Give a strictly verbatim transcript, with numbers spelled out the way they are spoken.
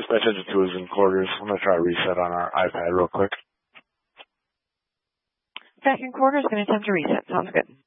Dispatch engine two is in quarters. I'm going to try a reset on our iPad real quick. Second quarter is going to attempt to reset. Sounds good.